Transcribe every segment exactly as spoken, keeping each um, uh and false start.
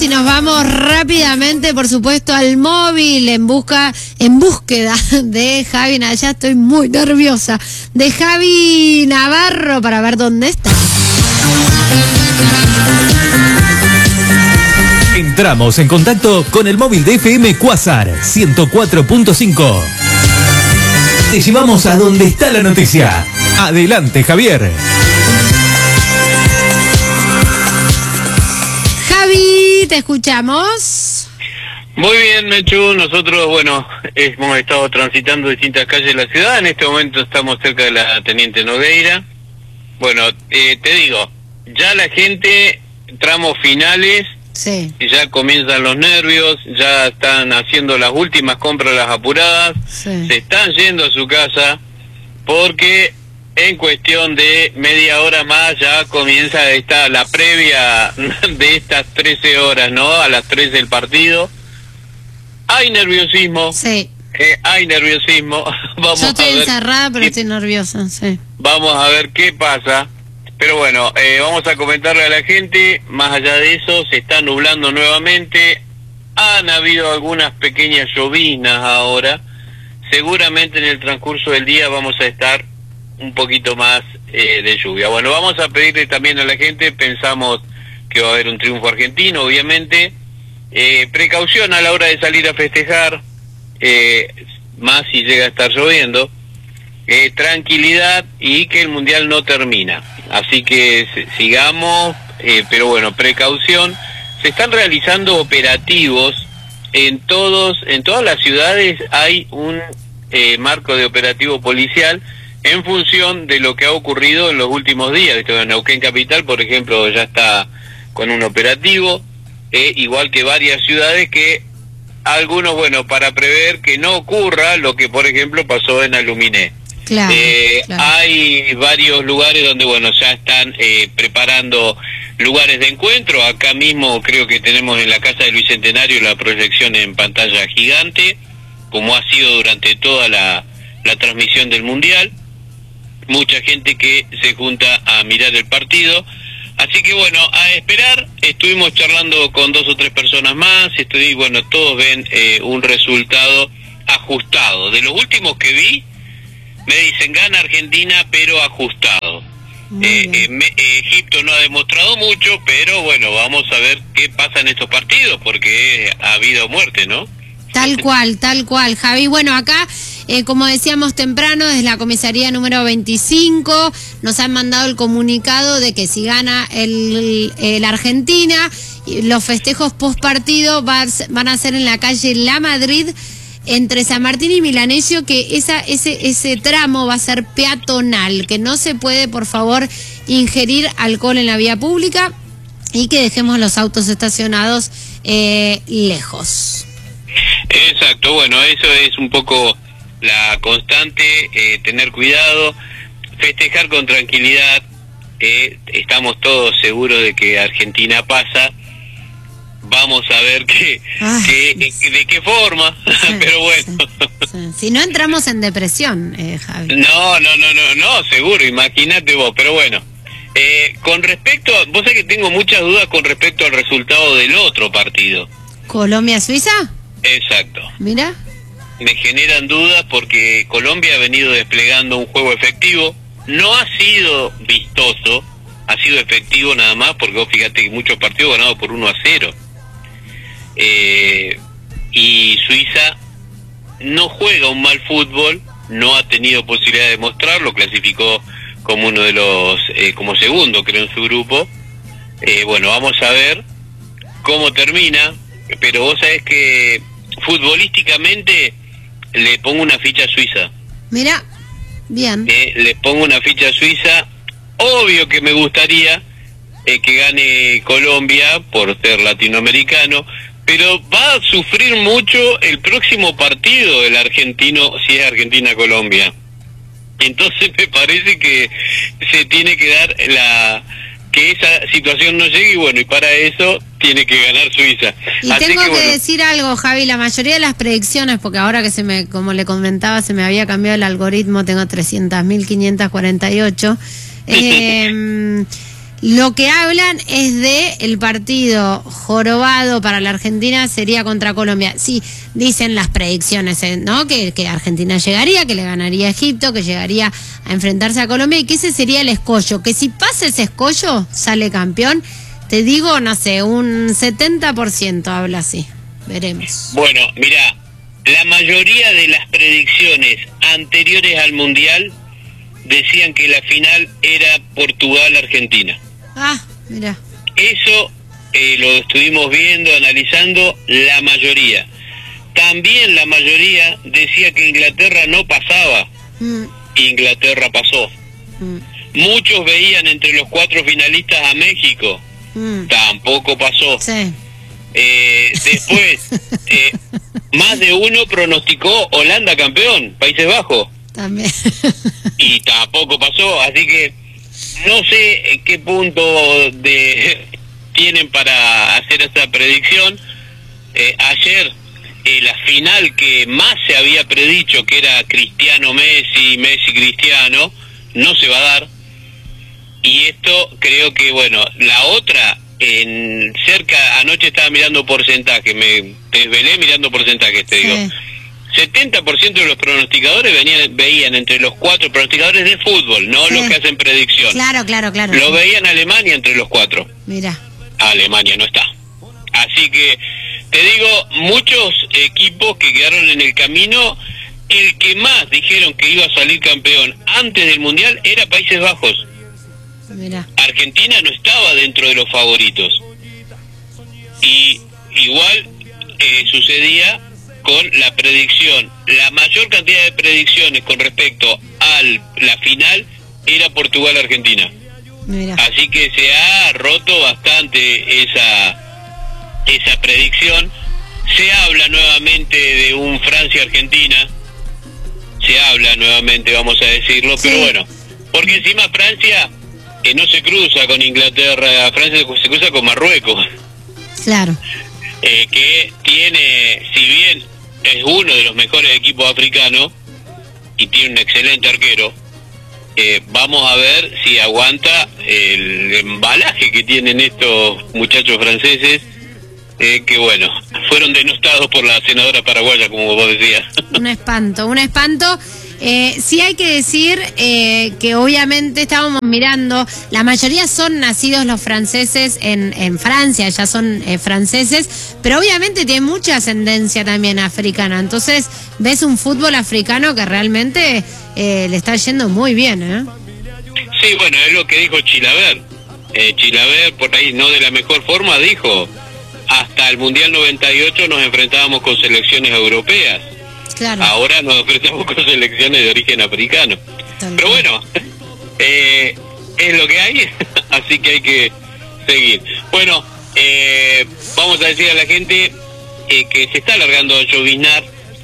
y nos vamos rápidamente, por supuesto, al móvil en busca, en búsqueda de Javi. Ya estoy muy nerviosa. De Javi Navarro para ver dónde está. Entramos en contacto con el móvil de F M Quasar ciento cuatro punto cinco. Te llevamos a donde está la noticia. Adelante, Javier. Javi, te escuchamos. Muy bien, Mechu. Nosotros, bueno, hemos estado transitando distintas calles de la ciudad. En este momento estamos cerca de la Teniente Nogueira. Bueno, eh, te digo, ya la gente, tramos finales, sí, ya comienzan los nervios, ya están haciendo las últimas compras, las apuradas, sí. Se están yendo a su casa porque en cuestión de media hora más ya comienza esta la previa de estas trece horas, ¿no? A las tres del partido. Hay nerviosismo. Sí. Eh, hay nerviosismo. Vamos Yo estoy a ver encerrada, pero qué, estoy nerviosa, sí. Vamos a ver qué pasa. Pero bueno, eh, vamos a comentarle a la gente, más allá de eso, se está nublando nuevamente. Han habido algunas pequeñas lloviznas ahora. Seguramente en el transcurso del día vamos a estar un poquito más eh, de lluvia. Bueno, vamos a pedirle también a la gente, pensamos que va a haber un triunfo argentino, obviamente. Eh, precaución a la hora de salir a festejar, eh, más si llega a estar lloviendo. Eh, tranquilidad y que el mundial no termina. Así que sigamos, eh, pero bueno, precaución. Se están realizando operativos en todos, en todas las ciudades hay un eh, marco de operativo policial en función de lo que ha ocurrido en los últimos días. En Neuquén Capital, por ejemplo, ya está con un operativo, eh, igual que varias ciudades que algunos, bueno, para prever que no ocurra lo que, por ejemplo, pasó en Aluminé. Claro, eh, claro. Hay varios lugares donde, bueno, ya están eh, preparando lugares de encuentro. Acá mismo creo que tenemos en la Casa del Bicentenario la proyección en pantalla gigante, como ha sido durante toda la, la transmisión del Mundial. Mucha gente que se junta a mirar el partido. Así que bueno, a esperar. Estuvimos charlando con dos o tres personas más. Estoy, bueno, todos ven eh, un resultado ajustado. De los últimos que vi, me dicen gana Argentina, pero ajustado. Eh, eh, me, eh, Egipto no ha demostrado mucho, pero bueno, vamos a ver qué pasa en estos partidos, porque ha habido muerte, ¿no? Tal cual, tal cual, Javi. Bueno, acá, eh, como decíamos temprano, desde la comisaría número veinticinco, nos han mandado el comunicado de que si gana el, el Argentina, los festejos post partido van a ser en la calle La Madrid, entre San Martín y Milanesio, que esa, ese, ese tramo va a ser peatonal, que no se puede, por favor, ingerir alcohol en la vía pública y que dejemos los autos estacionados eh, lejos. Exacto, bueno, eso es un poco la constante, eh, tener cuidado, festejar con tranquilidad, eh, estamos todos seguros de que Argentina pasa. Vamos a ver qué, Ay, qué, de qué forma, sí, pero bueno. Sí, sí. Si no entramos en depresión, eh, Javi. No, no, no, no, no, seguro, imagínate vos, pero bueno. Eh, con respecto, a, vos sabés que tengo muchas dudas con respecto al resultado del otro partido. ¿Colombia-Suiza? Exacto. Mira. Me generan dudas porque Colombia ha venido desplegando un juego efectivo. No ha sido vistoso, ha sido efectivo nada más, porque vos fíjate que muchos partidos ganados por uno a cero. Eh, y Suiza no juega un mal fútbol, no ha tenido posibilidad de mostrarlo, clasificó como uno de los, eh, como segundo creo en su grupo. Eh, bueno, vamos a ver cómo termina, pero vos sabés que futbolísticamente le pongo una ficha a Suiza. Mira, bien. Eh, le pongo una ficha a Suiza, obvio que me gustaría eh, que gane Colombia por ser latinoamericano, pero va a sufrir mucho el próximo partido el argentino, si es Argentina-Colombia. Entonces me parece que se tiene que dar la que esa situación no llegue, y bueno, y para eso tiene que ganar Suiza. Y Así tengo que, que, bueno, decir algo, Javi, la mayoría de las predicciones, porque ahora que se me, como le comentaba, se me había cambiado el algoritmo, tengo trescientas mil quinientas cuarenta y ocho, eh, Lo que hablan es de el partido jorobado para la Argentina sería contra Colombia. Sí, dicen las predicciones, ¿no? Que, que Argentina llegaría, que le ganaría a Egipto, que llegaría a enfrentarse a Colombia y que ese sería el escollo. Que si pasa ese escollo, sale campeón. Te digo, no sé, un setenta por ciento habla así. Veremos. Bueno, mira, la mayoría de las predicciones anteriores al Mundial decían que la final era Portugal-Argentina. Ah, mira. Eso eh, lo estuvimos viendo, analizando, la mayoría. También la mayoría decía que Inglaterra no pasaba. Mm. Inglaterra pasó. Mm. Muchos veían entre los cuatro finalistas a México. Mm. Tampoco pasó. Sí. Eh, después, eh, más de uno pronosticó Holanda campeón, Países Bajos. También. Y tampoco pasó, así que no sé en qué punto de tienen para hacer esa predicción. Eh, ayer, eh, la final que más se había predicho, que era Cristiano-Messi, Messi-Cristiano, no se va a dar. Y esto creo que, bueno, la otra, en cerca, anoche estaba mirando porcentaje, me desvelé mirando porcentajes, te sí. digo. setenta por ciento de los pronosticadores venían, veían entre los cuatro pronosticadores de fútbol, no sí. los que hacen predicción. Claro, claro, claro. Lo veían Alemania entre los cuatro. Mira. Alemania no está. Así que, te digo, muchos equipos que quedaron en el camino, el que más dijeron que iba a salir campeón antes del Mundial era Países Bajos. Mira. Argentina no estaba dentro de los favoritos. Y igual eh, sucedía con la predicción. La mayor cantidad de predicciones con respecto a la final era Portugal-Argentina. Mira. Así que se ha roto bastante esa esa predicción. Se habla nuevamente de un Francia-Argentina. Se habla nuevamente, vamos a decirlo, sí. pero bueno, porque encima Francia eh, no se cruza con Inglaterra, Francia se cruza con Marruecos. Claro. Eh, que tiene, si bien es uno de los mejores equipos africanos y tiene un excelente arquero, eh, vamos a ver si aguanta el embalaje que tienen estos muchachos franceses, eh, que bueno, fueron denostados por la senadora paraguaya, como vos decías. Un espanto, un espanto. Eh, sí hay que decir eh, que obviamente estábamos mirando, la mayoría son nacidos los franceses en, en Francia, ya son eh, franceses, pero obviamente tiene mucha ascendencia también africana, entonces ves un fútbol africano que realmente eh, le está yendo muy bien, ¿eh? Sí, bueno, es lo que dijo Chilavert. Eh, Chilavert, por ahí no de la mejor forma, dijo, hasta el Mundial noventa y ocho nos enfrentábamos con selecciones europeas. Claro. Ahora nos enfrentamos con selecciones de origen africano. Tal Pero bueno, eh, es lo que hay, así que hay que seguir. Bueno, eh, vamos a decir a la gente eh, que se está alargando a lloviznar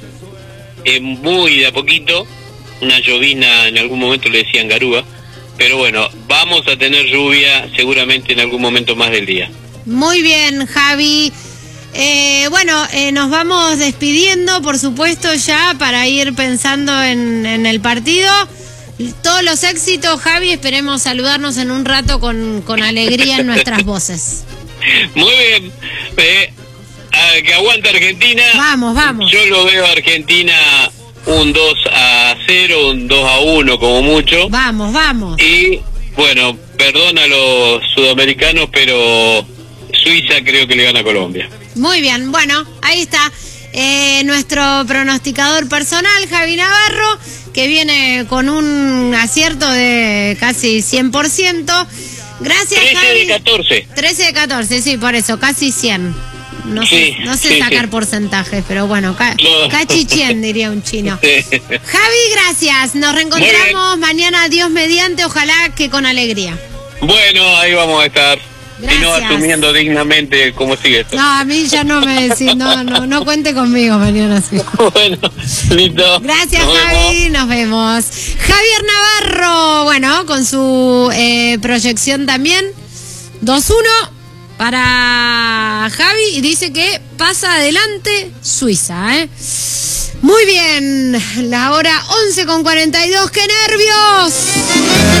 eh, muy de a poquito. Una llovizna, en algún momento le decían garúa, pero bueno, vamos a tener lluvia seguramente en algún momento más del día. Muy bien, Javi. Eh, bueno, eh, nos vamos despidiendo, por supuesto, ya para ir pensando en, en el partido. Todos los éxitos, Javi. Esperemos saludarnos en un rato con, con alegría en nuestras voces. Muy bien. Eh, que aguante Argentina. Vamos, vamos. Yo lo veo a Argentina un dos a cero, un dos a uno como mucho. Vamos, vamos. Y bueno, perdón a los sudamericanos, pero Suiza creo que le gana a Colombia. Muy bien, bueno, ahí está eh, nuestro pronosticador personal, Javi Navarro, que viene con un acierto de casi cien por ciento. Gracias, trece Javi. de catorce. trece de catorce, sí, por eso, casi cien. No sí, sé, no sé sí, sacar sí. porcentajes, pero bueno, ca no. cachichien, diría un chino. Sí. Javi, gracias. Nos reencontramos mañana, Dios mediante, ojalá que con alegría. Bueno, ahí vamos a estar. Gracias. Y no asumiendo dignamente cómo sigue esto. No, a mí ya no me decís, no, no, no cuente conmigo mañana. Sí. Bueno, listo. Gracias, nos Javi, vemos. nos vemos. Javier Navarro, bueno, con su eh, proyección también, dos uno para Javi, y dice que pasa adelante Suiza, ¿eh? Muy bien, la hora once con cuarenta y dos, ¡qué nervios!